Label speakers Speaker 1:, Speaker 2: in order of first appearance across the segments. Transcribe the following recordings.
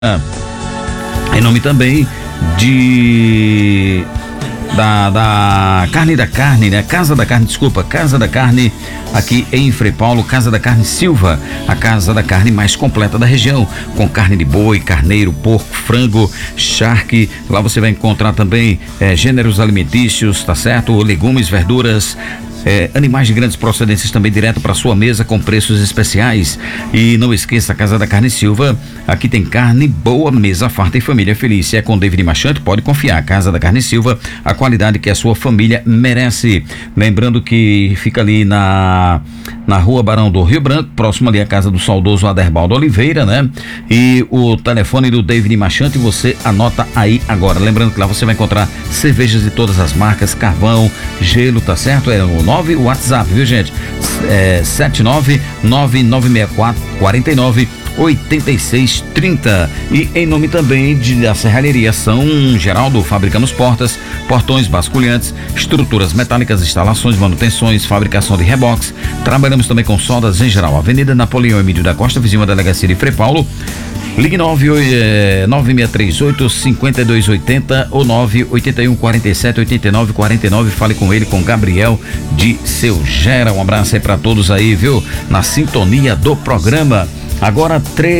Speaker 1: Em nome também da Carne, né? Casa da Carne, aqui em Frei Paulo, Casa da Carne Silva, a casa da carne mais completa da região, com carne de boi, carneiro, porco, frango, charque. Lá você vai encontrar também gêneros alimentícios, tá certo? Legumes, verduras, animais de grandes procedências também direto para sua mesa com preços especiais. E não esqueça, a Casa da Carne Silva, aqui tem carne boa, mesa farta e família feliz. Se é com David Machante, pode confiar. Casa da Carne Silva, a qualidade que a sua família merece. Lembrando que fica ali na Rua Barão do Rio Branco, próximo ali à casa do saudoso Aderbaldo Oliveira, né? E o telefone do David Machante você anota aí agora. Lembrando que lá você vai encontrar cervejas de todas as marcas, carvão, gelo, tá certo? É o WhatsApp, viu, gente? 799-9964-49-8630. E em nome também da Serralheria São Geraldo, fabricamos portas, portões, basculhantes, estruturas metálicas, instalações, manutenções, fabricação de reboques. Trabalhamos também com soldas em geral. Avenida Napoleão Emílio da Costa, vizinho à Delegacia de Frei Paulo. Ligue 9638-5280 ou 981-47-89-49. Fale com ele, com Gabriel de Seu Gera. Um abraço aí pra todos aí, viu? Na sintonia do programa. Agora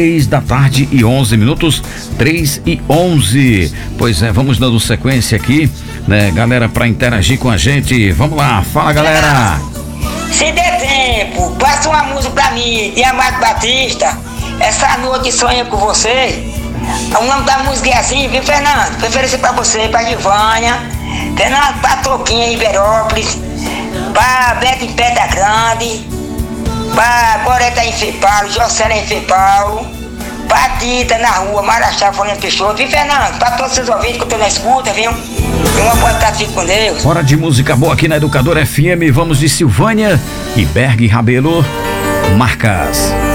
Speaker 1: 3h11, 3h11. Pois é, vamos dando sequência aqui, né, galera, pra interagir com a gente. Vamos lá, fala, galera.
Speaker 2: Se der tempo, passa uma música pra mim, de Amado Batista. Essa noite sonho com você. O nome da música é assim, viu, Fernando? Vou oferecer pra você, pra Divânia, Fernando, pra Toquinha em Iberópolis, pra Beto em Pedra Grande, pra Goreta em Frei Paulo, Jocela em Frei Paulo, pra Tita na rua Marachá, Folhando Peixoto, viu, Fernando? Pra todos os ouvintes que eu tô na escuta, viu? Uma boa tarde, fique com Deus.
Speaker 1: Hora de música boa aqui na Educadora FM. Vamos de Silvânia e Berg Rabelo, Marcas.